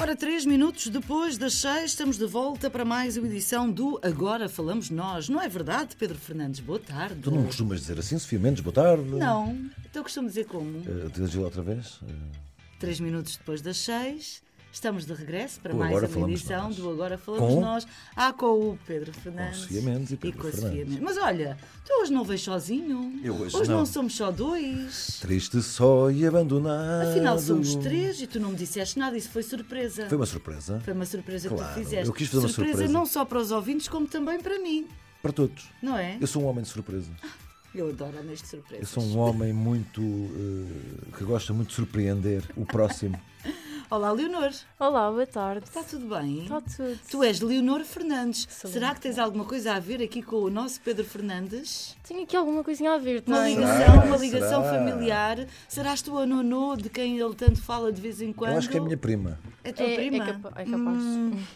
Ora, 3 minutos depois das 6, estamos de volta para mais uma edição do Agora Falamos Nós. Não é verdade, Pedro Fernandes? Boa tarde. Tu não costumas dizer assim, Sofia Mendes, boa tarde? Não. Então costumo dizer como? Diz outra vez? 3 minutos depois das 6, estamos de regresso para Do mais Agora uma Falamos edição Nós. do Agora Falamos Com? Nós. Com o Pedro Fernandes. Com a Sofia Mendes e Pedro com a Fernandes. Sofia Mendes. Mas olha, tu hoje não vens sozinho. Eu hoje não não. somos só dois. Triste só e abandonado. Afinal somos 3 e tu não me disseste nada. Isso foi surpresa. Foi uma surpresa. Foi uma surpresa que tu Claro, fizeste. eu quis fazer uma surpresa. Não só para os ouvintes, como também para mim. Para todos. Não é? Eu sou um homem de surpresa. Eu adoro homens de surpresas. Eu sou um homem muito... que gosta muito de surpreender o próximo. Olá, Leonor. Olá, boa tarde. Está tudo bem? Está tudo. Tu és Leonor Fernandes. Sou. Será que tens alguma coisa a ver aqui com o nosso Pedro Fernandes? Tenho aqui alguma coisinha a ver, Uma tenho. ligação Será? familiar. Serás tu a Nonô de quem ele tanto fala de vez em quando? Eu acho que é a minha prima. É tua prima? É capaz.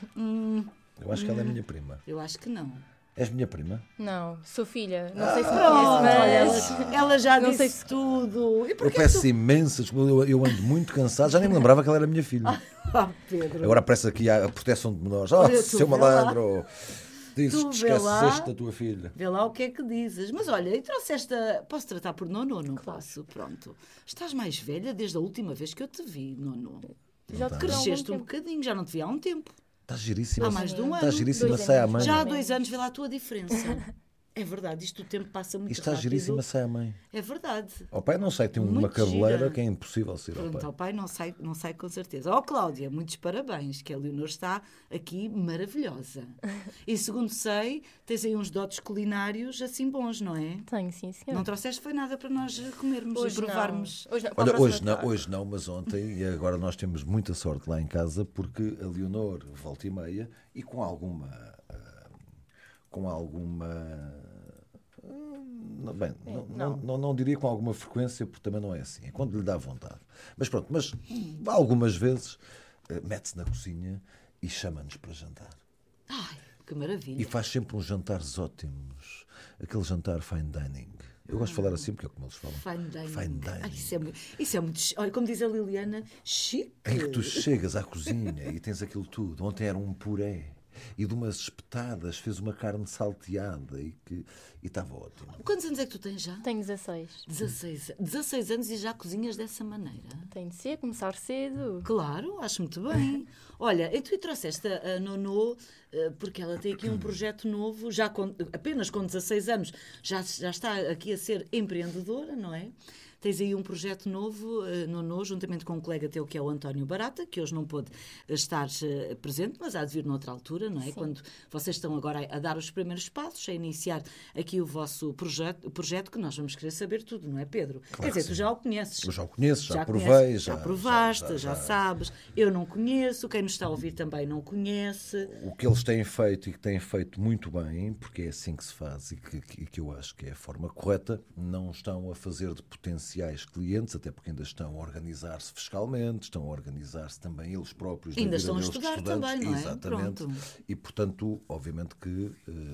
Eu acho que ela é a minha prima. Eu acho que não. És minha prima? Não, sou filha. Não sei se me Pronto, conhece, mas... ela já Não disse sei se- tudo. E Eu porquê peço imensa desculpa, eu ando muito cansado. Já nem me lembrava que ela era minha filha. Pedro? Agora aparece aqui a proteção de menores. Olha, tu Seu vê lá. malandro! Dizes Tu que vê lá. esqueceste da tua filha. Vê lá o que é que dizes. Mas olha, e trouxeste Posso tratar por Nono? Não posso. Pronto. Estás mais velha desde a última vez que eu te vi, Nono. Já te Cresceste um bocadinho, já não te vi há um tempo. Estás giríssima. Há mais de um ano. Estás giríssima, 2 sai à anos. mãe. Já há 2 anos, vê lá a tua diferença. É verdade, isto o tempo passa muito E estás rápido. giríssima, sai à mãe. É verdade. Ao pai não sei, tem uma Muito cabeleira gira. que é impossível ser ao Pronto, pai. ao pai não sai com certeza. Ó Cláudia, muitos parabéns, que a Leonor está aqui maravilhosa. E segundo sei, tens aí uns dotes culinários assim bons, não é? Tenho, sim, senhor. Não trouxeste foi nada para nós comermos e provarmos. Hoje não. Para a Olha, próxima trago. hoje não, mas ontem, e agora nós temos muita sorte lá em casa, porque a Leonor volta e meia, e com alguma... Bem, não diria com alguma frequência, porque também não é assim. É quando lhe dá vontade. Mas pronto, algumas vezes mete-se na cozinha e chama-nos para jantar. Ai, que maravilha. E faz sempre uns jantares ótimos. Aquele jantar fine dining. Eu gosto de falar assim porque é como eles falam. Fine dining. Fine dining. Ai, isso é muito... Olha, como diz a Liliana, chique. Em que tu chegas à cozinha e tens aquilo tudo. Ontem era um puré. E de umas espetadas fez uma carne salteada e estava ótimo. Quantos anos é que tu tens já? Tenho 16. 16 anos e já cozinhas dessa maneira? Tenho de ser, começar cedo. Claro, acho muito bem. Olha, e tu trouxeste a Nonô, porque ela tem aqui um projeto novo, apenas com 16 anos, já está aqui a ser empreendedora, não é? Tens aí um projeto novo, Nonô, juntamente com um colega teu que é o António Barata, que hoje não pôde estar presente, mas há de vir noutra altura, não é? Sim. Quando vocês estão agora a dar os primeiros passos, a iniciar aqui o vosso projeto, que nós vamos querer saber tudo, não é, Pedro? Claro Quer dizer, que tu sim. já o conheces. Eu já o conheço, já provei. Conheces, já provaste, já sabes. Eu não conheço, quem nos está a ouvir também não conhece. O que eles têm feito e que têm feito muito bem, porque é assim que se faz e que eu acho que é a forma correta, não estão a fazer de potenciais clientes, até porque ainda estão a organizar-se fiscalmente, estão a organizar-se também eles próprios. Ainda na vida estão a deles de estudar estudantes. também, não é? Exatamente. Pronto. E, portanto, obviamente que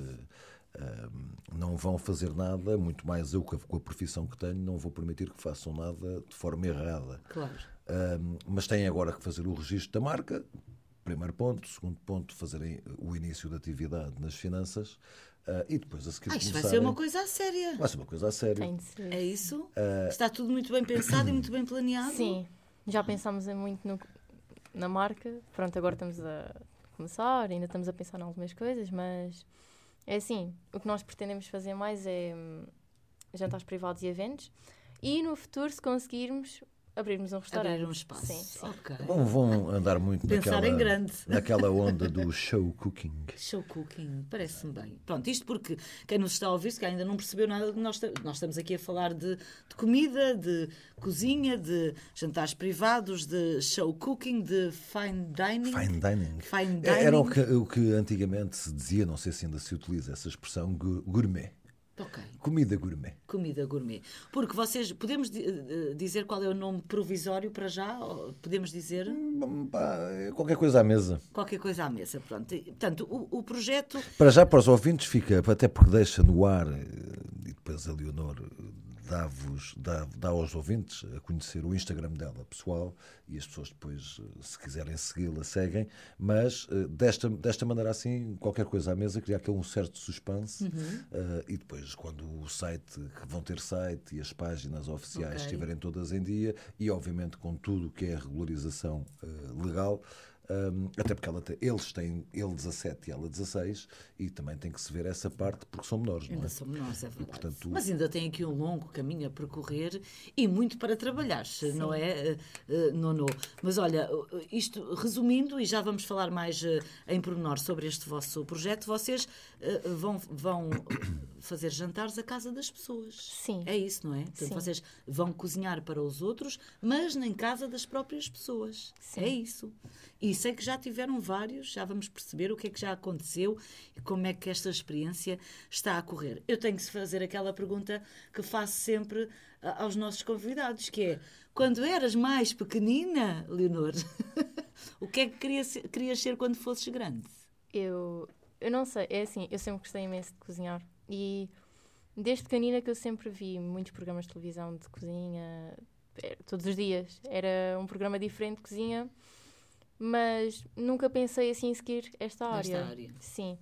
não vão fazer nada, muito mais eu com a profissão que tenho, não vou permitir que façam nada de forma errada. Claro. Mas têm agora que fazer o registro da marca, primeiro ponto. Segundo ponto, fazerem o início da atividade nas finanças e depois a seguir Isto vai começarem... ser uma coisa a séria. Vai ser uma coisa a sério. Tem de ser. É isso? Está tudo muito bem pensado e muito bem planeado? Sim, já pensámos muito na marca. Pronto, agora estamos a começar, ainda estamos a pensar em algumas coisas, mas é assim, o que nós pretendemos fazer mais é jantares privados e eventos e no futuro, se conseguirmos, abrirmos um restaurante. Abrir um espaço. Sim, sim. Ok. Vão andar muito Pensar em grande. naquela onda do show cooking. Show cooking, parece-me bem. Pronto, isto porque quem nos está a ouvir, se calhar ainda não percebeu nada, nós estamos aqui a falar de comida, de cozinha, de jantares privados, de show cooking, de fine dining. Fine dining. Fine dining. Era o que antigamente se dizia, não sei se ainda se utiliza essa expressão, gourmet. Ok. Comida gourmet. Comida gourmet. Porque vocês, podemos dizer qual é o nome provisório para já? Ou podemos dizer Qualquer coisa à mesa. qualquer coisa à mesa, pronto. Portanto, o projeto... Para já, para os ouvintes, fica, até porque deixa no ar, e depois a Leonor dá aos ouvintes a conhecer o Instagram dela pessoal e as pessoas depois, se quiserem segui-la, seguem, mas desta maneira assim, qualquer coisa à mesa, cria aquele um certo suspense e depois quando o site, que vão ter site e as páginas oficiais estiverem todas em dia e obviamente com tudo o que é regularização legal, até porque eles têm ele 17 e ela 16 e também tem que se ver essa parte porque são menores, não é? Ainda são menores, é verdade. Portanto, mas ainda tem aqui um longo caminho a percorrer e muito para trabalhar, não é, Nono? Mas olha, isto resumindo, e já vamos falar mais em pormenor sobre este vosso projeto, vocês vão fazer jantares à casa das pessoas. Sim. É isso, não é? Portanto, Sim. vocês vão cozinhar para os outros, mas em casa das próprias pessoas. Sim. É isso. E sei que já tiveram vários, já vamos perceber o que é que já aconteceu e como é que esta experiência está a correr. Eu tenho que fazer aquela pergunta que faço sempre aos nossos convidados, que é, quando eras mais pequenina, Leonor, o que é que querias ser quando fosses grande? Eu não sei, é assim, eu sempre gostei imenso de cozinhar e desde pequenina que eu sempre vi muitos programas de televisão de cozinha, todos os dias. Era um programa diferente de cozinha, mas nunca pensei assim em seguir esta área. Nesta área. Sim,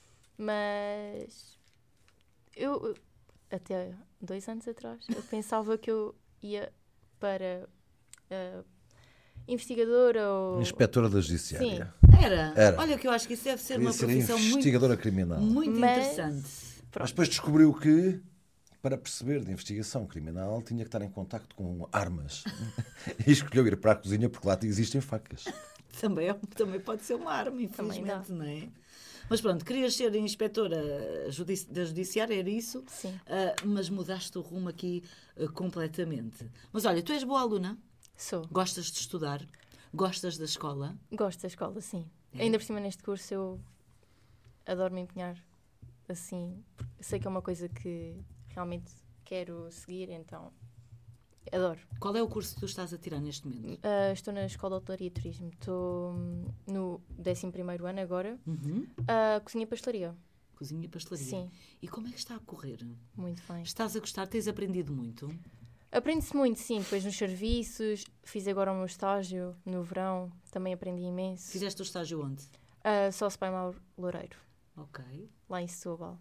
mas eu até 2 anos atrás eu pensava que eu ia para investigadora ou... inspetora da Judiciária. Era. Olha que eu acho que isso deve ser Queria uma ser profissão investigadora criminal. muito Mas- interessante. Mas depois descobriu que, para perceber de investigação criminal, tinha que estar em contacto com armas. E escolheu ir para a cozinha porque lá existem facas. Também pode ser uma arma, infelizmente, não é? Mas pronto, querias ser inspetora da Judiciária, era isso? Sim. Mas mudaste o rumo aqui completamente. Mas olha, tu és boa aluna? Sou. Gostas de estudar? Gostas da escola? Gosto da escola, sim. É? Ainda por cima neste curso eu adoro me empenhar assim. Sei que é uma coisa que realmente quero seguir, então adoro. Qual é o curso que tu estás a tirar neste momento? Estou na Escola de Hotelaria e Turismo. Estou no 11º ano agora. Cozinha e pastelaria. Cozinha e pastelaria. Sim. E como é que está a correr? Muito bem. Estás a gostar? Tens aprendido muito? Aprende-se muito, sim. Depois nos serviços. Fiz agora o meu estágio no verão. Também aprendi imenso. Fizeste o estágio onde? Só Pai Mauro Loureiro. Ok. Lá em Setúbal.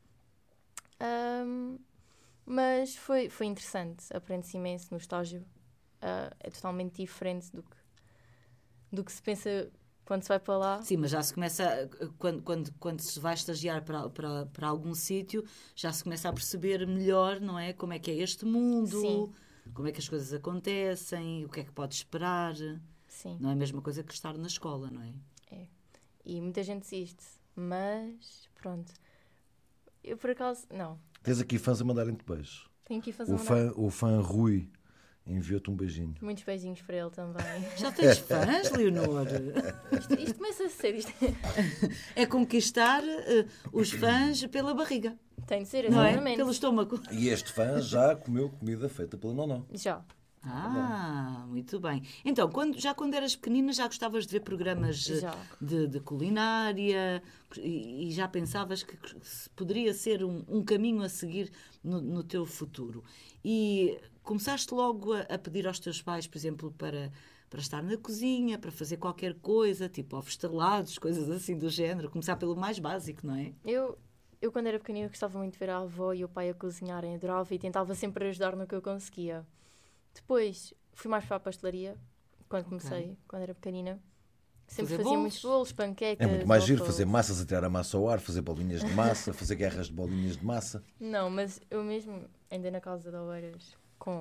Mas foi interessante. Aprende-se imenso no estágio. É totalmente diferente do que se pensa quando se vai para lá. Sim, mas já se começa, quando se vai estagiar para algum sítio, já se começa a perceber melhor, não é? Como é que é este mundo, Sim. como é que as coisas acontecem, o que é que pode esperar. Sim. Não é a mesma coisa que estar na escola, não é? É. E muita gente desiste. Mas, pronto. Eu, por acaso, não. Tens aqui fãs a mandarem-te beijos. Tenho que ir fazer O fã Rui enviou-te um beijinho. muitos beijinhos para ele também. Já tens fãs, Leonor? Isto começa a ser... É conquistar os fãs pela barriga, Tem de ser, não é? exatamente. Pelo estômago. E este fã já comeu comida feita pela Nonó. Já. Muito bem. Então, quando eras pequenina, já gostavas de ver programas Já. de culinária e já pensavas que poderia ser um caminho a seguir no teu futuro. E começaste logo a pedir aos teus pais, por exemplo, para estar na cozinha, para fazer qualquer coisa, tipo ovos estrelados, coisas assim do género. Começar pelo mais básico, não é? Eu quando era pequenina, gostava muito de ver a avó e o pai a cozinharem. Adorava e tentava sempre ajudar no que eu conseguia. Depois fui mais para a pastelaria, quando comecei, quando era pequenina. Sempre Fazer fazia bolos? muitos bolos, panquecas. É muito mais giro waffles. fazer massas a tirar a massa ao ar, fazer bolinhas de massa, fazer guerras de bolinhas de massa. Não, mas eu mesmo, ainda na casa de Oeiras,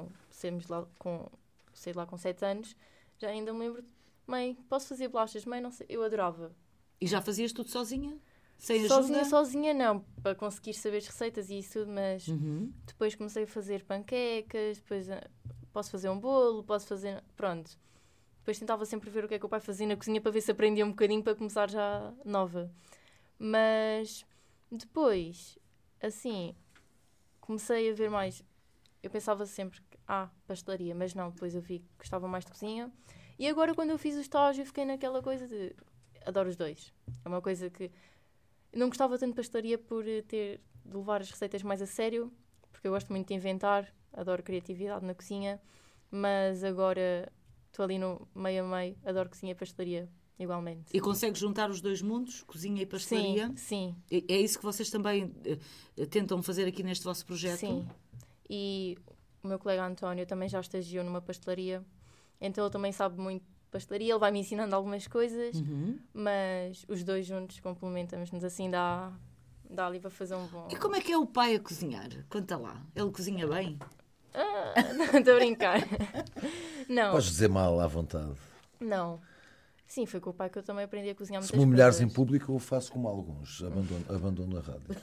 sei lá, com 7 anos, já ainda me lembro, mãe, posso fazer bolachas? Mãe, não sei, eu adorava. E já fazias tudo sozinha? Sem ajuda? Sozinha não, para conseguir saber as receitas e isso tudo, mas Uhum. depois comecei a fazer panquecas, depois posso fazer um bolo, posso fazer... Pronto. Depois tentava sempre ver o que é que o pai fazia na cozinha para ver se aprendia um bocadinho para começar já nova. Mas depois, assim, comecei a ver mais... Eu pensava sempre que, pastelaria, mas não, depois eu vi que gostava mais de cozinha. E agora quando eu fiz o estágio fiquei naquela coisa de... Adoro os dois. É uma coisa que... Não gostava tanto de pastelaria por ter de levar as receitas mais a sério, porque eu gosto muito de inventar. adoro criatividade na cozinha, mas agora estou ali no meio a meio, adoro cozinha e pastelaria igualmente. E consegues juntar os dois mundos, cozinha e pastelaria? Sim. É isso que vocês também tentam fazer aqui neste vosso projeto? Sim. E o meu colega António também já estagiou numa pastelaria, então ele também sabe muito de pastelaria, ele vai me ensinando algumas coisas, mas os dois juntos complementamos-nos, assim dá ali para fazer um bom... E como é que é o pai a cozinhar? Conta lá. Ele cozinha bem? Não, estou a brincar. Não. Podes dizer mal à vontade. Não. Sim, foi com o pai que eu também aprendi a cozinhar Se muitas me humilhares coisas. em público, eu faço como alguns. Abandono a rádio.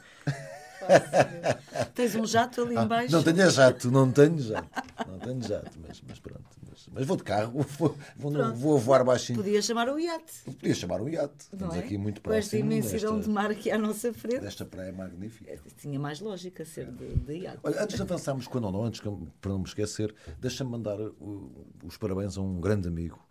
Tens um jato ali em baixo? Não tenho jato. Não tenho jato, mas pronto. Mas vou de carro, vou a voar baixinho. Podia chamar o iate. Podia chamar um iate. Não Estamos é? aqui muito Com esta próximo imensidão de mar aqui à nossa frente. desta praia magnífica. Tinha mais lógica ser de iate. Olha, antes de avançarmos com a Nono, para não me esquecer, deixa-me mandar os parabéns a um grande amigo.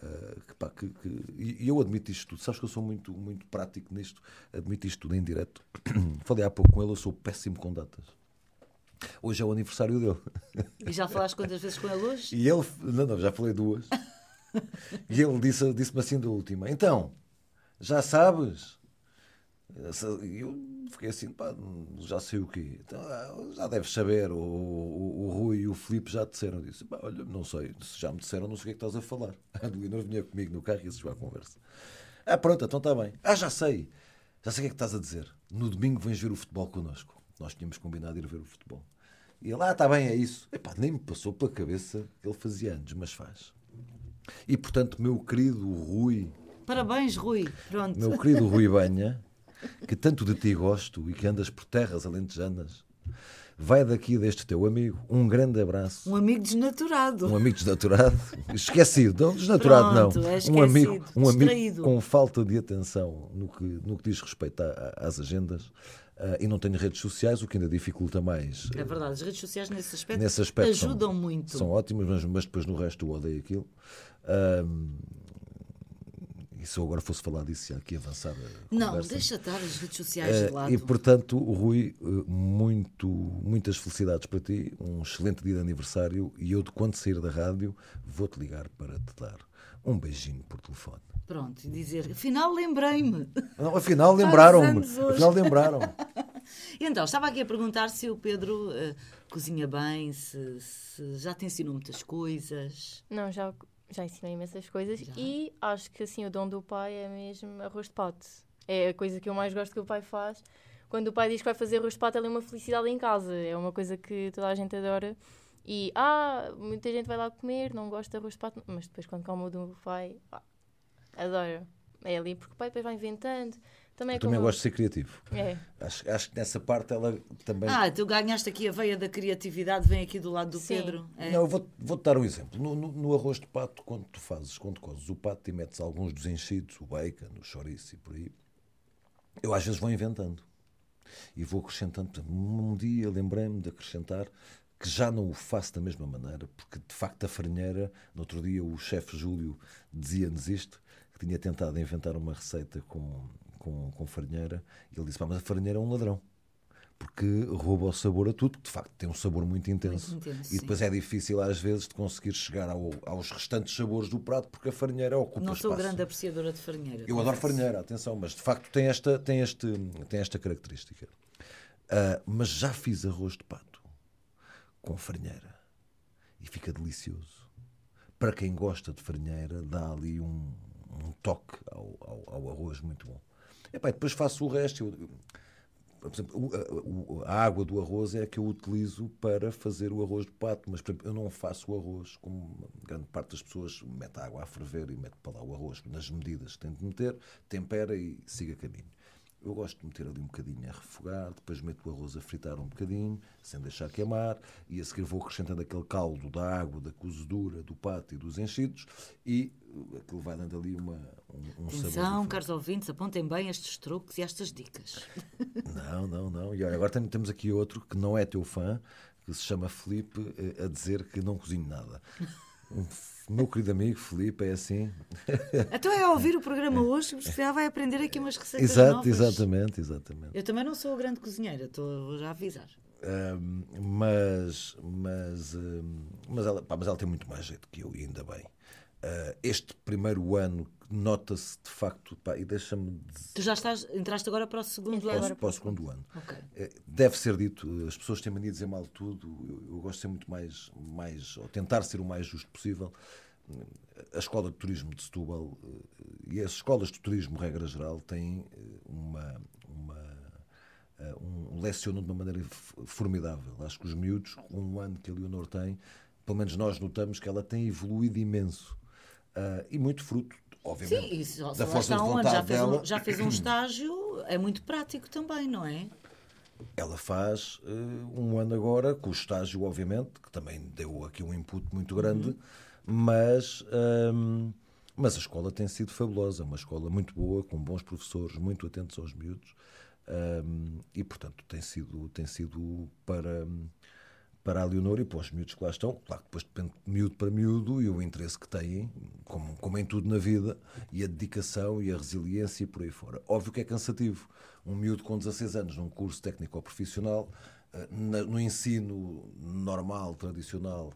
E eu admito isto tudo. Sabes que eu sou muito, muito prático nisto. Admito isto tudo em direto. Falei há pouco com ele, eu sou péssimo com datas. Hoje é o aniversário dele. E já falaste quantas vezes com ele hoje? E ele... Não, já falei 2. E ele disse-me assim da última. Então, já sabes? E eu fiquei assim, pá, já sei o quê. Então, já deves saber. O Rui e o Filipe já te disseram. Eu disse, pá, olha, não sei. Se já me disseram, não sei o que é que estás a falar. A Leonor vinha comigo no carro e assistiu à conversa. Pronto, então está bem. Já sei. Já sei o que é que estás a dizer. No domingo vens ver o futebol connosco. Nós tínhamos combinado ir ver o futebol. E ele, está bem, é isso. Nem me passou pela cabeça que ele fazia anos, mas faz. E, portanto, meu querido Rui... Parabéns, Rui. Pronto. Meu querido Rui Banha, que tanto de ti gosto e que andas por terras alentejanas, vai daqui deste teu amigo um grande abraço. Um amigo desnaturado. Um amigo desnaturado. Esquecido. Não, desnaturado Pronto, não. é Um amigo distraído. com falta de atenção no que diz respeito às agendas. E não tenho redes sociais, o que ainda dificulta mais. É verdade, as redes sociais nesse aspecto são, ajudam muito. São ótimas, mas depois no resto eu odeio aquilo. E se eu agora fosse falar disso, já aqui avançar a Não, conversa. deixa estar as redes sociais de lado. E portanto, Rui, muitas felicidades para ti, um excelente dia de aniversário, e eu, de quando sair da rádio, vou-te ligar para te dar um beijinho por telefone. Pronto, e dizer, afinal lembrei-me. Não, afinal lembraram-me. anos hoje. Afinal lembraram-me. Então, estava aqui a perguntar se o Pedro cozinha bem, se já te ensinou muitas coisas. Não, já ensinei imensas coisas e acho que assim o dom do pai é mesmo arroz de pato. É a coisa que eu mais gosto que o pai faz. Quando o pai diz que vai fazer arroz de pato, é uma felicidade em casa. É uma coisa que toda a gente adora. E, muita gente vai lá comer, não gosta de arroz de pato, mas depois quando come o do pai, adoro. É ali, porque o pai depois vai inventando. Eu também gosto de ser criativo. É. Acho que nessa parte ela também... Tu ganhaste aqui a veia da criatividade, vem aqui do lado do Sim. Pedro. É. Não, eu vou-te dar um exemplo. No arroz de pato, quando cozes o pato e metes alguns dos enchidos, o bacon, o chouriço e por aí, eu às vezes vou inventando. E vou acrescentando. Portanto, um dia lembrei-me de acrescentar, que já não o faço da mesma maneira, porque de facto a farinheira, no outro dia o chefe Júlio dizia-nos isto, que tinha tentado inventar uma receita com farinheira, e ele disse, mas a farinheira é um ladrão, porque rouba o sabor a tudo, que de facto tem um sabor muito intenso, e depois é difícil às vezes de conseguir chegar aos restantes sabores do prato, porque a farinheira ocupa Não espaço. sou grande apreciadora de farinheira. Eu adoro farinheira, atenção, mas de facto tem esta característica. Mas já fiz arroz de pato com farinheira e fica delicioso. Para quem gosta de farinheira, dá ali um toque ao arroz muito bom. E depois faço o resto. Por exemplo, a água do arroz é a que eu utilizo para fazer o arroz de pato, mas por exemplo, eu não faço o arroz como grande parte das pessoas mete a água a ferver e mete para lá o arroz nas medidas que tem de meter, tempera e siga caminho. Eu gosto de meter ali um bocadinho a refogar, depois meto o arroz a fritar um bocadinho, sem deixar queimar, e a seguir vou acrescentando aquele caldo da água, da cozedura, do pato e dos enchidos, e aquilo vai dando ali um sabor. Atenção, caros ouvintes, apontem bem estes truques e estas dicas. Não. E olha, agora temos aqui outro que não é teu fã, que se chama Filipe, a dizer que não cozinho nada. O meu querido amigo Filipe é assim. Então é ouvir o programa hoje, porque já vai aprender aqui umas receitas novas. Exatamente. Eu também não sou grande cozinheira, vou já avisar. Mas ela tem muito mais jeito que eu, e ainda bem. Este primeiro ano nota-se de facto, pá, e deixa-me Tu já entraste agora para o segundo ano? para o segundo ano. Ok. Deve ser dito, as pessoas têm mania de dizer mal tudo, eu gosto de ser muito mais, ou tentar ser o mais justo possível. A Escola de Turismo de Setúbal e as escolas de turismo, regra geral, têm lecionam de uma maneira formidável. Acho que os miúdos, com um ano que a Leonor tem, pelo menos nós notamos que ela tem evoluído imenso. E muito fruto, obviamente, Sim, isso, da força de um ano, vontade dela. já fez um estágio, é muito prático também, não é? Ela faz um ano agora, com o estágio, obviamente, que também deu aqui um input muito grande, mas a escola tem sido fabulosa, uma escola muito boa, com bons professores, muito atentos aos miúdos, e, portanto, tem sido para a Leonor e para os miúdos que lá estão. Claro que depois depende de miúdo para miúdo e o interesse que têm, como em tudo na vida, e a dedicação e a resiliência e por aí fora. Óbvio que é cansativo. Um miúdo com 16 anos num curso técnico-profissional, no ensino normal, tradicional,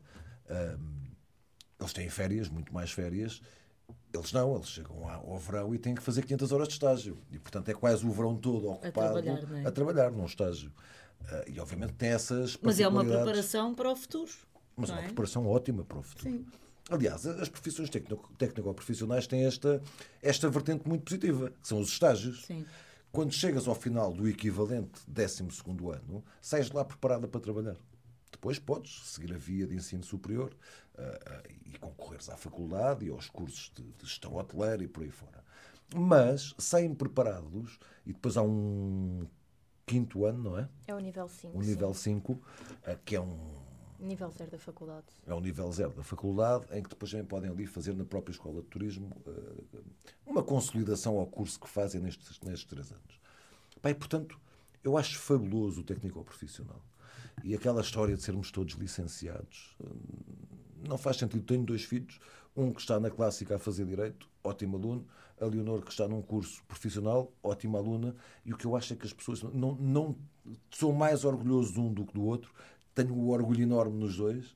eles têm férias, muito mais férias. Eles chegam ao verão e têm que fazer 500 horas de estágio. E, portanto, é quase o verão todo ocupado a trabalhar num estágio. E, obviamente, tem essas particularidades. Mas é uma preparação para o futuro. Mas é uma preparação ótima para o futuro. Sim. Aliás, as profissões técnico-profissionais têm esta vertente muito positiva, que são os estágios. Sim. Quando chegas ao final do equivalente 12º ano, sais de lá preparada para trabalhar. Depois podes seguir a via de ensino superior e concorreres à faculdade e aos cursos de gestão hoteleira e por aí fora. Mas saem preparados e depois há um 5º ano, não é? É o nível 5. O nível 5, que é nível 0 da faculdade. É o nível 0 da faculdade, em que depois também podem ali fazer na própria escola de turismo uma consolidação ao curso que fazem nestes 3 anos. E, portanto, eu acho fabuloso o técnico-profissional. E aquela história de sermos todos licenciados não faz sentido. Tenho 2 filhos, um que está na clássica a fazer Direito, ótimo aluno, a Leonor que está num curso profissional, ótima aluna, e o que eu acho é que as pessoas não sou mais orgulhoso de um do que do outro, tenho um orgulho enorme nos dois,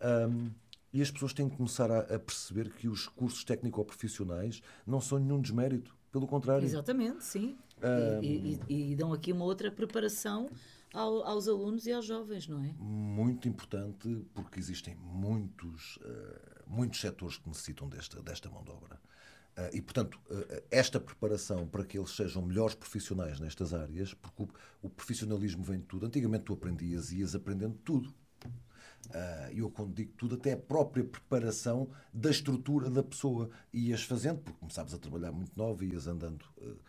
e as pessoas têm que começar a perceber que os cursos técnico-profissionais não são nenhum desmérito, pelo contrário. Exatamente, sim. E dão aqui uma outra preparação aos alunos e aos jovens, não é? Muito importante, porque existem muitos setores que necessitam desta mão de obra. E, portanto, esta preparação para que eles sejam melhores profissionais nestas áreas, porque o profissionalismo vem de tudo. Antigamente tu aprendias e ias aprendendo tudo. E eu, quando digo tudo, até a própria preparação da estrutura da pessoa. Ias fazendo, porque começavas a trabalhar muito nova, ias andando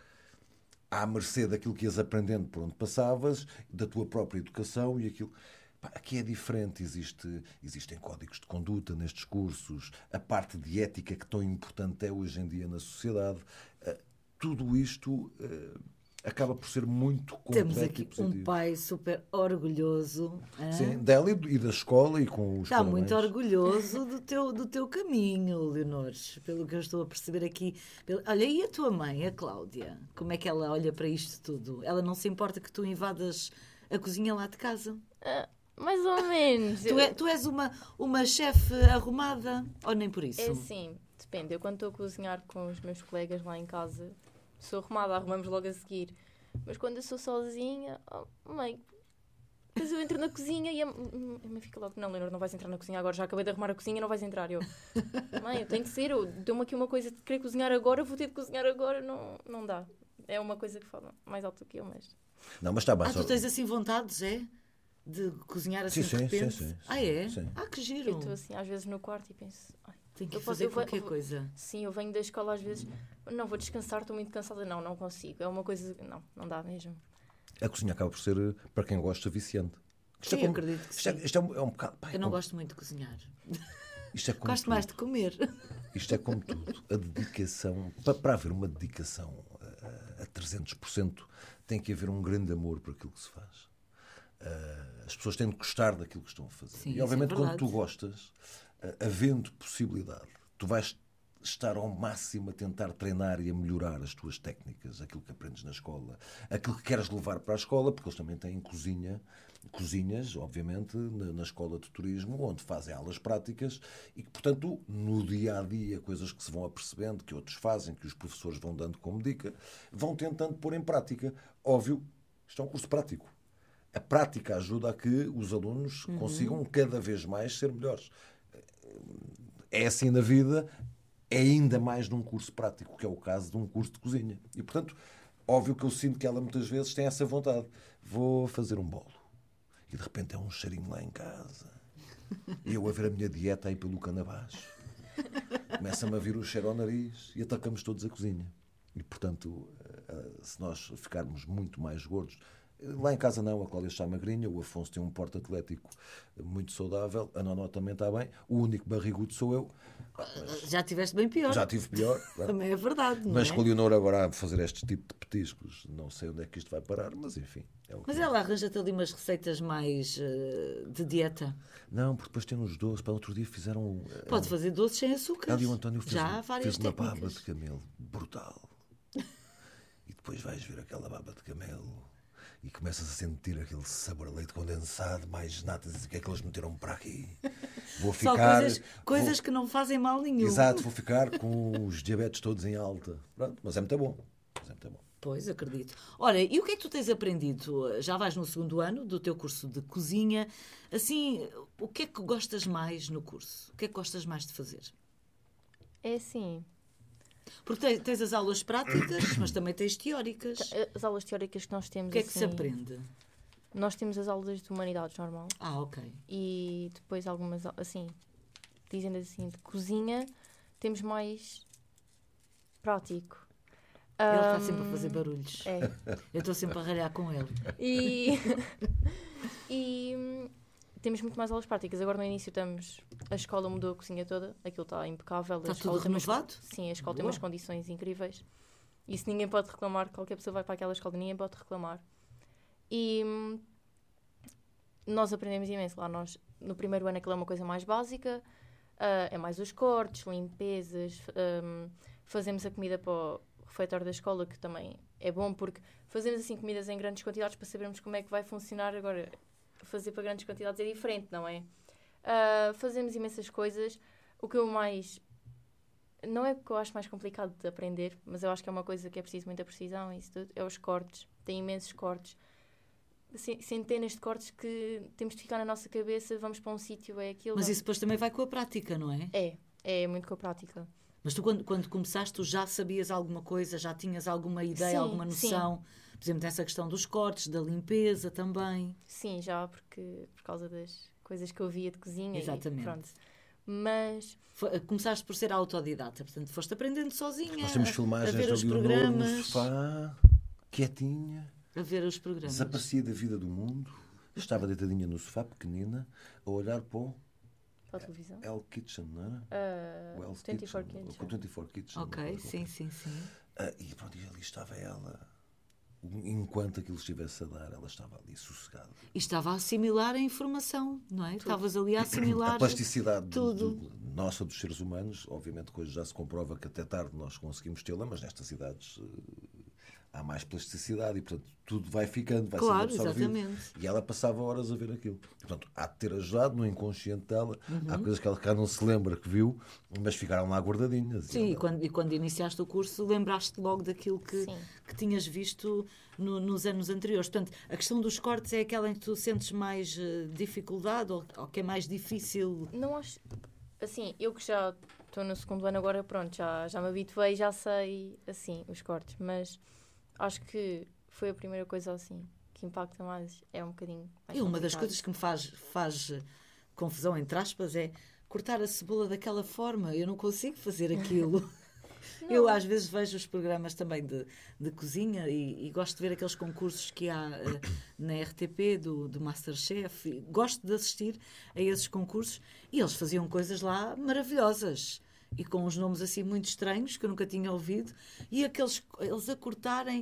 à mercê daquilo que ias aprendendo por onde passavas, da tua própria educação e aquilo... Aqui é diferente, existem códigos de conduta nestes cursos, a parte de ética que tão importante é hoje em dia na sociedade. Tudo isto acaba por ser muito completo. Temos aqui e positivo. Um pai super orgulhoso. Sim, dela e da escola e com os Está parabéns. muito orgulhoso do teu caminho, Leonor, pelo que eu estou a perceber aqui. Olha, e a tua mãe, a Cláudia? Como é que ela olha para isto tudo? Ela não se importa que tu invadas a cozinha lá de casa? Mais ou menos. Tu és uma chefe arrumada ou nem por isso? É sim, depende. Eu quando estou a cozinhar com os meus colegas lá em casa, sou arrumada, arrumamos logo a seguir. Mas quando eu sou sozinha, mãe, depois eu entro na cozinha e a mãe fica logo, não, Leonor, não vais entrar na cozinha agora, já acabei de arrumar a cozinha, não vais entrar. Eu, mãe, eu tenho que ser, deu-me aqui uma coisa de querer cozinhar agora, vou ter de cozinhar agora, não dá. É uma coisa que fala mais alto que eu, mas... Não, mas está bem. Tu tens assim vontades, é? De cozinhar assim de repente? Sim. É? Sim. Que giro. Eu estou assim, às vezes no quarto e penso... Tenho que fazer qualquer coisa. Sim, eu venho da escola às vezes... Não, vou descansar, estou muito cansada. Não consigo. É uma coisa... Não dá mesmo. A cozinha acaba por ser, para quem gosta, viciante. Sim, eu acredito que sim. Isto é um bocado... Eu não gosto muito de cozinhar. Isto é como gosto tudo. mais de comer. Isto é como tudo. A dedicação... Para haver uma dedicação a 300%, tem que haver um grande amor por aquilo que se faz. As pessoas têm de gostar daquilo que estão a fazer. Sim, e, obviamente, é quando tu gostas, havendo possibilidade, tu vais estar ao máximo a tentar treinar e a melhorar as tuas técnicas, aquilo que aprendes na escola, aquilo que queres levar para a escola, porque eles também têm cozinhas, obviamente, na escola de turismo, onde fazem aulas práticas e que, portanto, no dia-a-dia, coisas que se vão apercebendo, que outros fazem, que os professores vão dando como dica, vão tentando pôr em prática. Óbvio, isto é um curso prático. A prática ajuda a que os alunos consigam cada vez mais ser melhores. É assim na vida, é ainda mais num curso prático, que é o caso de um curso de cozinha. E, portanto, óbvio que eu sinto que ela muitas vezes tem essa vontade. Vou fazer um bolo. E de repente é um cheirinho lá em casa. E eu a ver a minha dieta aí pelo cano abaixo. Começa-me a vir o cheiro ao nariz e atacamos todos a cozinha. E, portanto, se nós ficarmos muito mais gordos... Lá em casa não, a Cláudia está magrinha, o Afonso tem um porte atlético muito saudável, a Nonó também está bem, o único barrigudo sou eu. Já tiveste bem pior. Já tive pior. Também é verdade, não Mas é? com a Leonor agora a fazer este tipo de petiscos, não sei onde é que isto vai parar, mas enfim. É o que Mas é. ela arranja-te ali umas receitas mais de dieta. Não, porque depois tem uns doces, para outro dia fizeram... Pode fazer doces sem açúcar. Ela e o António Já há várias fez uma baba técnicas. de camelo brutal. E depois vais ver aquela baba de camelo e começas a sentir aquele sabor a leite condensado, mais natas, o que é que eles meteram para aqui? Vou Só ficar... coisas que não fazem mal nenhum. Exato, vou ficar com os diabetes todos em alta. Pronto, mas é muito bom. Pois, acredito. Ora, e o que é que tu tens aprendido? Já vais no 2º ano do teu curso de cozinha. Assim, o que é que gostas mais no curso? O que é que gostas mais de fazer? É assim, Porque tens as aulas práticas, mas também tens teóricas. as aulas teóricas que nós temos, O que é que assim, se aprende? nós temos as aulas de humanidades normal Ah, ok. e depois algumas, assim, dizendo assim, de cozinha, temos mais prático. Ele está sempre a fazer barulhos. É. Eu estou sempre a ralhar com ele. E, e temos muito mais aulas práticas. Agora no início a escola mudou a cozinha toda, aquilo está impecável. Está A escola tudo tem umas- renovado? Sim, a escola tem Boa. umas condições incríveis. Isso ninguém pode reclamar, qualquer pessoa vai para aquela escola, ninguém pode reclamar. E nós aprendemos imenso lá. Nós, no primeiro ano aquilo é uma coisa mais básica, é mais os cortes, limpezas, fazemos a comida para o refeitório da escola, que também é bom, porque fazemos assim comidas em grandes quantidades para sabermos como é que vai funcionar. Agora, fazer para grandes quantidades é diferente, não é? Fazemos imensas coisas. O que eu mais... Não é o que eu acho mais complicado de aprender, mas eu acho que é uma coisa que é preciso muita precisão e isso tudo, é os cortes. Tem imensos cortes. Centenas de cortes que temos de ficar na nossa cabeça, vamos para um sítio, é aquilo. Mas isso depois também vai com a prática, não é? É muito com a prática. Mas tu, quando começaste, tu já sabias alguma coisa, já tinhas alguma ideia, Sim, alguma noção? Por exemplo, dessa questão dos cortes, da limpeza também. Sim, já, por causa das coisas que eu via de cozinha. Exatamente. E pronto. Mas Começaste por ser autodidata, portanto, foste aprendendo sozinha. Nós temos a filmagens ver da os Leonor no programas. sofá, quietinha, A ver os programas. desaparecia da vida do mundo. Estava deitadinha no sofá, pequenina, a olhar para o para a televisão. Hell Kitchen, não era? O Hell's 24 Kitchen. Kitchen. O 24 Kitchen. Ok, sim, sim, sim. E pronto, e ali estava ela. Enquanto aquilo estivesse a dar, ela estava ali sossegada. E estava a assimilar a informação, não é? Estavas ali a assimilar A plasticidade tudo. nossa, dos seres humanos, obviamente que hoje já se comprova que até tarde nós conseguimos tê-la, mas nestas idades há mais plasticidade e, portanto, tudo vai ficando, vai Claro, sendo absorvido. exatamente. E ela passava horas a ver aquilo. Portanto, há de ter ajudado no inconsciente dela. Há coisas que ela cá não se lembra que viu, mas ficaram lá guardadinhas. Sim, e quando iniciaste o curso, lembraste logo daquilo que Sim. tinhas visto nos anos anteriores. Portanto, a questão dos cortes é aquela em que tu sentes mais dificuldade ou que é mais difícil. Não acho... Assim, eu que já estou no 2º ano agora, pronto, já me habituei, já sei, assim, os cortes. Mas acho que foi a primeira coisa, assim, que impacta mais. É um bocadinho mais E uma das complicado. coisas que me faz confusão, entre aspas, é cortar a cebola daquela forma. Eu não consigo fazer aquilo. Eu às vezes vejo os programas também de cozinha e gosto de ver aqueles concursos que há na RTP do MasterChef. E gosto de assistir a esses concursos e eles faziam coisas lá maravilhosas e com uns nomes assim muito estranhos que eu nunca tinha ouvido e eles a cortarem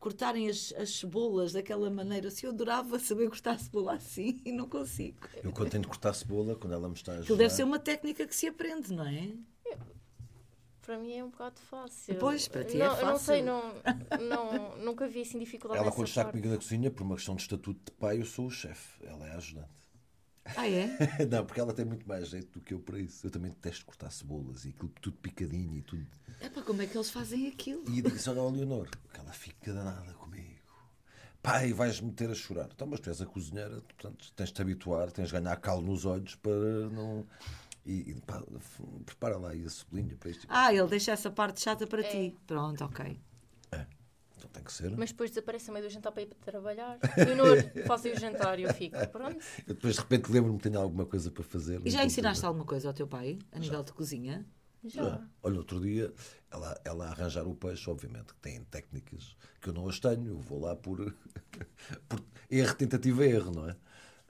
as cebolas daquela maneira. Assim, eu adorava saber cortar cebola assim e não consigo. Eu, quando tenho de cortar cebola, quando ela me está a Aquilo ajudar... deve ser uma técnica que se aprende, não é? Para mim é um bocado fácil. Pois, para ti não, é fácil. Eu não sei, nunca vi assim dificuldade Ela, nessa quando está parte. comigo na cozinha, por uma questão de estatuto de pai, eu sou o chefe. Ela é a ajudante. Ah, é? Não, porque ela tem muito mais jeito do que eu para isso. Eu também detesto cortar cebolas e aquilo tudo picadinho e tudo. Epá, como é que eles fazem aquilo? E disse: olha, Leonor, que ela fica danada comigo. Pai, vais-me meter a chorar. Então, mas tu és a cozinheira, portanto, tens de te habituar, tens de ganhar calo nos olhos para não. E pá, prepara lá aí a cebolinha para isto. Ah, ele deixa essa parte chata para ti. Pronto, ok. Então tem que ser. Mas depois desaparece a meio do jantar para ir para trabalhar. Leonor, fazem o jantar e eu fico, pronto. Eu depois de repente lembro-me que tenho alguma coisa para fazer. E já ensinaste alguma coisa ao teu pai, a nível de cozinha? Já. Olha, outro dia, ela a arranjar o peixe, obviamente, que tem técnicas que eu não as tenho, eu vou lá por erro, tentativa, erro, não é?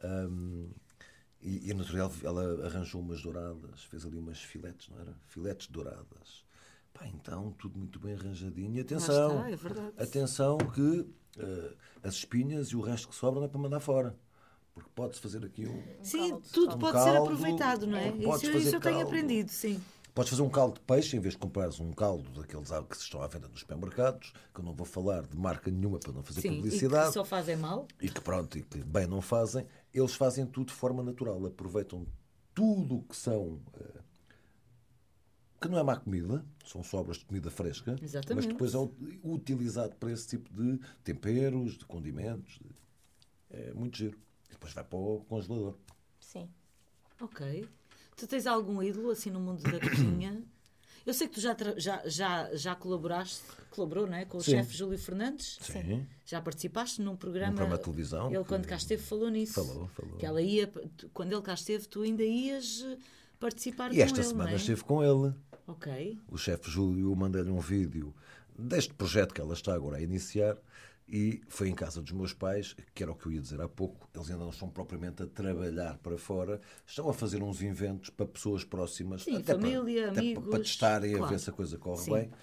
E natural, ela arranjou umas douradas, fez ali umas filetes, não era? Filetes douradas. Pá, então, tudo muito bem arranjadinho. E atenção, Lá está, é verdade. atenção que as espinhas e o resto que sobra não é para mandar fora. Porque pode-se fazer aqui Sim, caldo, tudo um pode ser caldo, aproveitado, não é? podes Isso fazer eu tenho caldo. aprendido, sim. Podes fazer um caldo de peixe, em vez de comprares um caldo daqueles que estão à venda nos supermercados, que eu não vou falar de marca nenhuma para não fazer Sim, e publicidade. que só fazem mal. E que pronto, e que bem não fazem, eles fazem tudo de forma natural, aproveitam tudo o que são, que não é má comida, são sobras de comida fresca, Exatamente. mas depois é utilizado para esse tipo de temperos, de condimentos, é muito giro. E depois vai para o congelador. Sim. Ok. Tu tens algum ídolo assim no mundo da cozinha? Eu sei que tu já colaborou, não é? Com o Sim. chefe Júlio Fernandes. Sim. Já participaste num programa. Um programa de televisão. Ele, quando cá esteve, falou nisso. Falou. Que ela ia, quando ele cá esteve, tu ainda ias participar E com esta ele, semana não é? esteve com ele. Ok. O chefe Júlio mandei-lhe um vídeo deste projeto que ela está agora a iniciar e foi em casa dos meus pais, que era o que eu ia dizer há pouco. Eles ainda não estão propriamente a trabalhar para fora, estão a fazer uns eventos para pessoas próximas, Sim, até família, até amigos, para testarem a claro. ver se a coisa corre Sim. bem.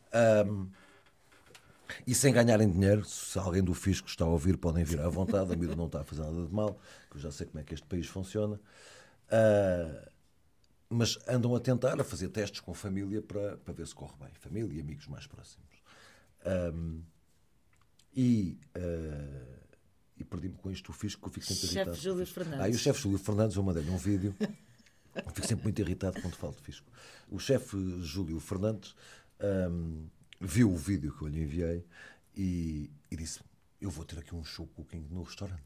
E sem ganharem dinheiro, se alguém do fisco está a ouvir, podem vir à vontade, a mim não está a fazer nada de mal, que eu já sei como é que este país funciona. Mas andam a tentar, a fazer testes com família para ver se corre bem. Família e amigos mais próximos. E perdi-me com isto, o fisco, que eu fico sempre Chefe irritado. Júlio Fernandes. E o chefe Júlio Fernandes, eu mandei-lhe um vídeo. Eu fico sempre muito irritado quando falo de fisco. O chefe Júlio Fernandes viu o vídeo que eu lhe enviei e disse: eu vou ter aqui um show cooking no restaurante.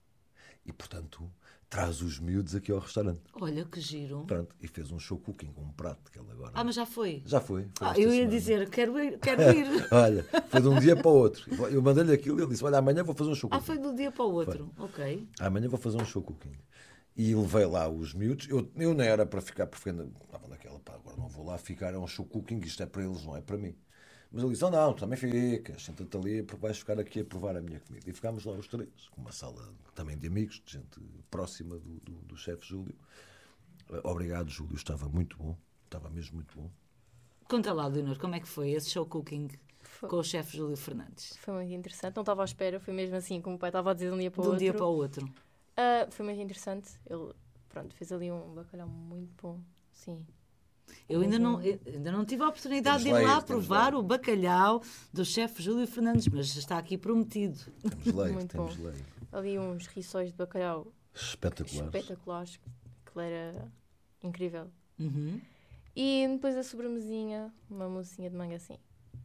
E, portanto, traz os miúdos aqui ao restaurante. Olha, que giro. Pronto, e fez um show cooking, um prato que ele agora... Ah, mas já foi? Já foi. Esta Eu ia semana. dizer, quero ir. Olha, foi de um dia para o outro. Eu mandei-lhe aquilo e ele disse: olha, amanhã vou fazer um show cooking. Foi de um dia para o outro. Ok. Amanhã vou fazer um show cooking. E levei lá os miúdos. Eu não era para ficar, porque estava naquela, pá, agora não vou lá ficar, é um show cooking, isto é para eles, não é para mim. Mas ele disse: oh, não, tu também ficas, senta-te ali, porque vais ficar aqui a provar a minha comida. E ficámos lá os três, com uma sala também de amigos, de gente próxima do chefe Júlio. Obrigado, Júlio, estava muito bom, estava mesmo muito bom. Conta lá, Leonor, como é que foi esse show cooking com o chefe Júlio Fernandes? Foi muito interessante, não estava à espera, foi mesmo assim, como o pai estava a dizer, de um dia para o De um outro. dia para o outro. Foi muito interessante, ele, pronto, fez ali um bacalhau muito bom, sim. Eu ainda não tive a oportunidade de ir Temos lá lá, temos provar lá. o bacalhau do chefe Júlio Fernandes, mas está aqui prometido. Temos lei, Muito temos bom. lei. Ali uns rissóis de bacalhau Espetaculares. espetaculares, que era incrível. Uhum. E depois a sobremesinha, uma mocinha de manga assim.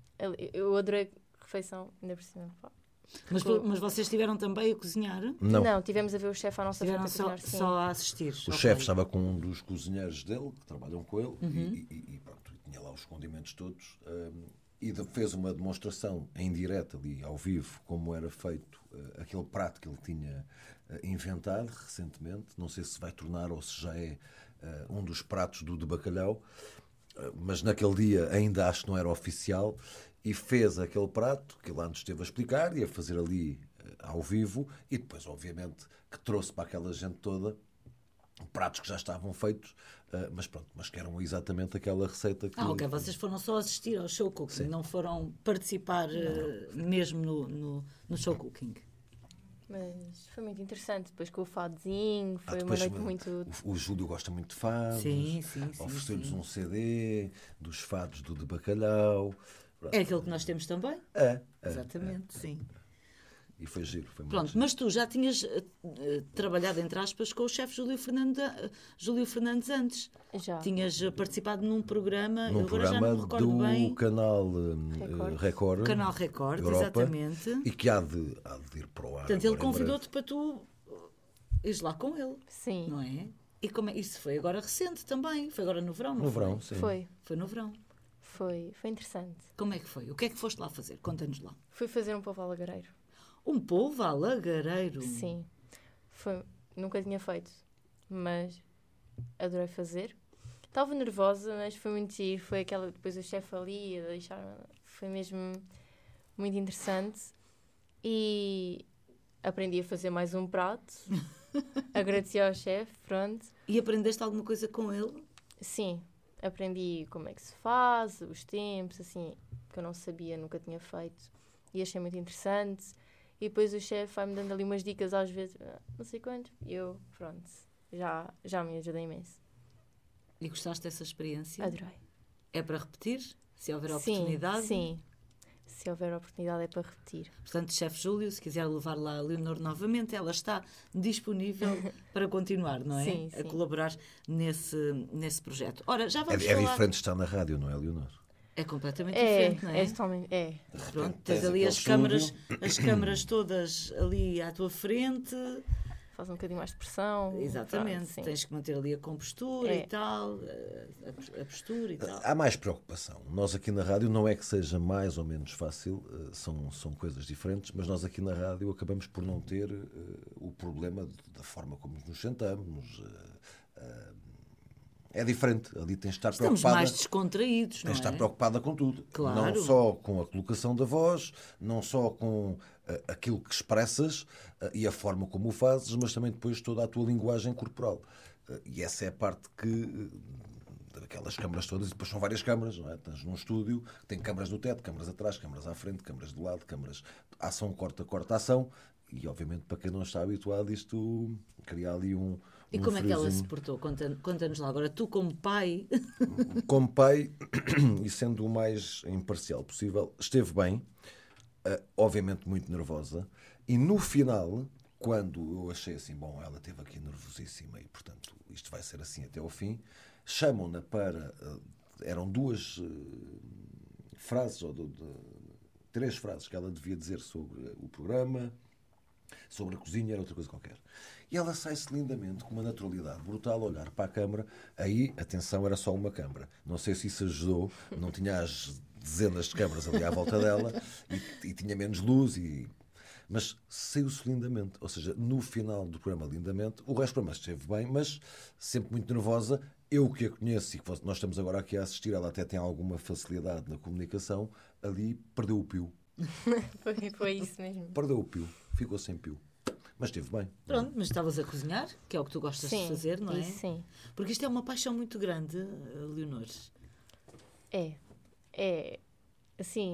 Eu adorei a refeição, ainda por cima. Pá. Mas vocês estiveram também a cozinhar? Não, tivemos a ver o chefe à nossa Estiveram frente a cozinhar, sim. só a assistir. O chefe estava com um dos cozinheiros dele, que trabalham com ele, e pronto, tinha lá os condimentos todos. E fez uma demonstração em direto ali, ao vivo, como era feito aquele prato que ele tinha inventado recentemente. Não sei se vai tornar ou se já é um dos pratos de bacalhau, mas naquele dia ainda acho que não era oficial. E fez aquele prato que ele antes esteve a explicar e a fazer ali ao vivo, e depois, obviamente, que trouxe para aquela gente toda pratos que já estavam feitos, mas que eram exatamente aquela receita que... Ok, vocês foram só assistir ao show cooking, não foram participar mesmo no show cooking. Mas foi muito interessante. Depois com o fadozinho, foi uma Depois, noite muito. o Júlio gosta muito de fados. Sim. Ofereceu-lhes um CD dos fados do de bacalhau. Pronto. É aquele que nós temos também. É. Exatamente, sim. E foi giro, foi muito Pronto, giro. mas tu já tinhas trabalhado, entre aspas, com o chefe Júlio Fernandes antes. Já. Tinhas participado num programa, Num eu agora já programa não me recordo do bem. canal Record. Canal Record, Europa, exatamente. E que há de ir para o ar. Portanto, ele agora em convidou-te para tu ires lá com ele, Sim. não é? E como é? Isso foi agora recente também, foi agora no verão, não No foi? verão, sim. Foi no verão. interessante. Como é que foi? O que é que foste lá fazer? Conta-nos lá. Fui fazer um povo alagareiro. Um polvo alagareiro. Sim. Nunca tinha feito, mas adorei fazer. Estava nervosa, mas foi muito giro. Foi aquela, depois o chefe ali a deixar. Foi mesmo muito interessante. E aprendi a fazer mais um prato. Agradeci ao chefe, pronto. E aprendeste alguma coisa com ele? Sim, aprendi como é que se faz, os tempos, assim, que eu não sabia, nunca tinha feito. E achei muito interessante. E depois o chefe vai-me dando ali umas dicas às vezes, não sei quantos. E eu, pronto, já me ajuda imenso. E gostaste dessa experiência? Adorei. É para repetir? Se houver oportunidade? Sim. Se houver oportunidade é para repetir. Portanto, chefe Júlio, se quiser levar lá a Leonor novamente, ela está disponível para continuar, não é? Sim. A colaborar nesse projeto. Ora, já vamos É falar... diferente estar na rádio, não é, Leonor? É completamente diferente, não é? É totalmente. É. Pronto, Tens tens ali aquele as câmaras todas ali à tua frente. Faz um bocadinho mais de pressão. Exatamente. Pronto, sim. Tens que manter ali a compostura É. e tal, a postura e tal. Há mais preocupação. Nós aqui na rádio não é que seja mais ou menos fácil, são coisas diferentes, mas nós aqui na rádio acabamos por não ter o problema da forma como nos sentamos. É diferente. Ali tens de estar Estamos preocupada. mais descontraídos, não Tens de estar é? preocupada com tudo. Claro. Não só com a colocação da voz, não só com aquilo que expressas e a forma como o fazes, mas também depois toda a tua linguagem corporal. E essa é a parte que daquelas câmaras todas, e depois são várias câmaras, não é? Tens num estúdio, tem câmaras no teto, câmaras atrás, câmaras à frente, câmaras do lado, câmaras ação, corta, ação. E obviamente para quem não está habituado isto cria ali um E como é que ela se friozinho. portou? Conta-nos lá. Agora, tu como pai... Como pai, e sendo o mais imparcial possível, esteve bem, obviamente muito nervosa, e no final, quando eu achei assim, bom, ela esteve aqui nervosíssima e, portanto, isto vai ser assim até ao fim, chamam-na para... eram duas frases, ou três frases que ela devia dizer sobre o programa, sobre a cozinha, era outra coisa qualquer. E ela sai-se lindamente, com uma naturalidade brutal, a olhar para a câmara. Aí, atenção, era só uma câmara. Não sei se isso ajudou, não tinha as dezenas de câmaras ali à volta dela e tinha menos luz, mas saiu-se lindamente. Ou seja, no final do programa, lindamente. O resto do programa esteve bem, mas sempre muito nervosa. Eu que a conheço e que nós estamos agora aqui a assistir, ela até tem alguma facilidade na comunicação, ali perdeu o pio. Foi isso mesmo. Perdeu o pio, ficou sem pio. Mas esteve bem. Pronto, mas estavas a cozinhar, que é o que tu gostas de fazer, não é? Isso sim. Porque isto é uma paixão muito grande, Leonor. É. Assim,